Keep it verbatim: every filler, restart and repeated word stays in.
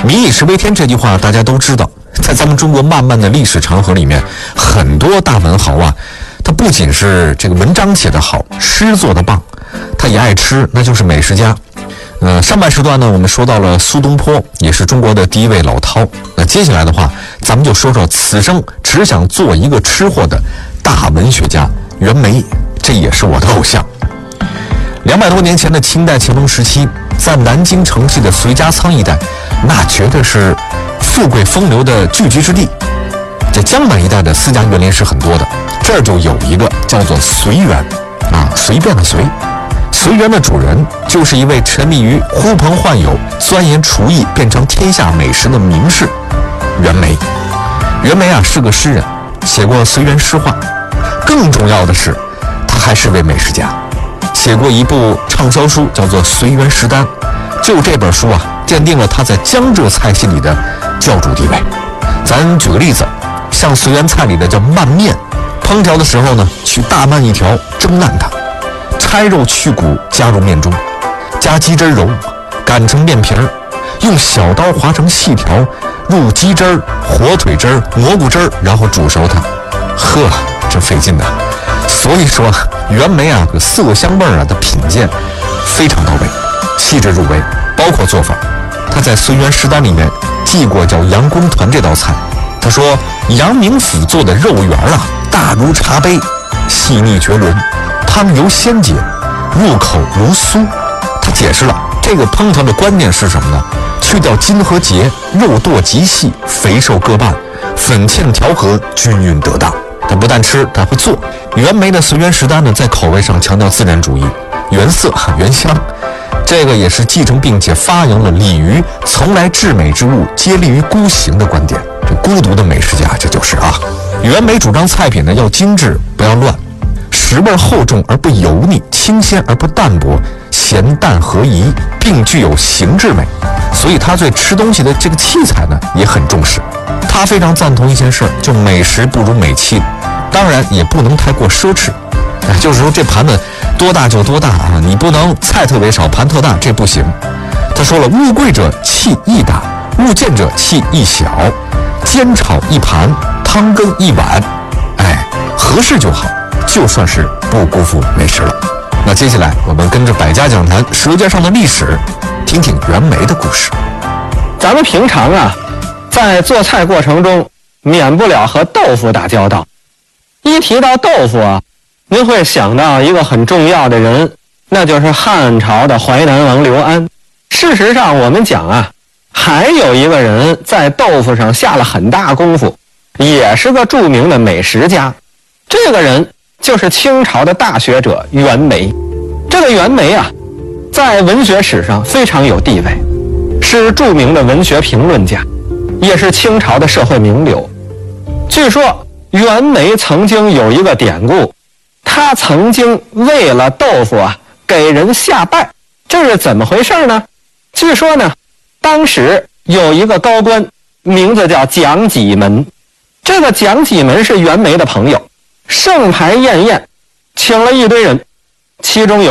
民以食为天这句话大家都知道，在咱们中国漫漫的历史长河里面，很多大文豪啊，他不仅是这个文章写得好，诗做得棒，他也爱吃，那就是美食家。呃，上半时段呢，我们说到了苏东坡，也是中国的第一位老饕。那接下来的话，咱们就说说此生只想做一个吃货的大文学家袁枚，这也是我的偶像。两百多年前的清代乾隆时期，在南京城西的随家仓一带，那绝对是富贵风流的聚居之地。这江南一带的私家园林是很多的，这儿就有一个叫做随园啊，随便的随。随园的主人就是一位沉迷于呼朋唤友、钻研厨艺变成天下美食的名士袁枚。袁枚啊是个诗人，写过随园诗话，更重要的是，他还是位美食家。写过一部畅销书，叫做《随园食单》，就这本书啊，奠定了他在江浙菜系里的教主地位。咱举个例子，像随园菜里的叫拌面，烹调的时候呢，取大鳗一条，蒸烂它，拆肉去骨，加入面中，加鸡汁揉，擀成面皮儿，用小刀划成细条，入鸡汁儿、火腿汁儿、蘑菇汁儿，然后煮熟它。呵，这费劲呐！所以说，袁枚啊，这色香味啊的品鉴非常到位，细致入微。包括做法，他在《随园食单》里面记过叫杨公团这道菜。他说，杨明府做的肉圆啊，大如茶杯，细腻绝伦，汤油鲜洁，入口如酥。他解释了这个烹调的关键是什么呢？去掉筋和节，肉剁极细，肥瘦各半，粉芡调和，均匀得当。他不但吃，他会做。袁枚的《随园食单》呢，在口味上强调自然主义，原色原香，这个也是继承并且发扬了李渔从来至美之物皆立于孤行的观点。这孤独的美食家，这就是啊。袁枚主张菜品呢要精致，不要乱，食味厚重而不油腻，清鲜而不淡薄，咸淡合宜，并具有形制美。所以他对吃东西的这个器材呢也很重视。他非常赞同一件事，就美食不如美器，当然也不能太过奢侈。哎，就是说这盘子多大就多大啊，你不能菜特别少，盘特大，这不行。他说了，物贵者器亦大，物贱者器亦小，煎炒一盘，汤羹一碗，哎，合适就好，就算是不辜负美食了。那接下来我们跟着百家讲坛舌尖上的历史，听听袁枚的故事。 咱们平常啊，在做菜过程中免不了和豆腐打交道。一提到豆腐啊，您会想到一个很重要的人，那就是汉朝的淮南王刘安。事实上我们讲啊，还有一个人在豆腐上下了很大功夫，也是个著名的美食家。这个人就是清朝的大学者袁枚。这个袁枚啊，在文学史上非常有地位，是著名的文学评论家，也是清朝的社会名流。据说袁枚曾经有一个典故，他曾经为了豆腐啊给人下拜。这是怎么回事呢？据说呢，当时有一个高官，名字叫蒋济门。这个蒋济门是袁枚的朋友，盛牌宴宴，请了一堆人，其中有